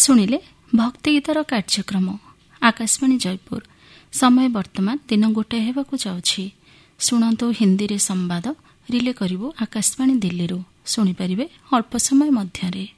ଶୁଣିଲେ ଭକ୍ତିଗୀତର କାର୍ଯ୍ୟକ୍ରମ ଆକାଶବାଣୀ ଜୟପୁର। ସମୟ ବର୍ତ୍ତମାନ ଦିନ 1 ହେବାକୁ ଯାଉଛି। ଶୁଣନ୍ତୁ ହିନ୍ଦୀରେ ସମ୍ବାଦ ରିଲେ କରିବୁ ଆକାଶବାଣୀ ଦିଲ୍ଲୀରୁ। ଶୁଣିପାରିବେ ଅଳ୍ପ ସମୟ ମଧ୍ୟରେ।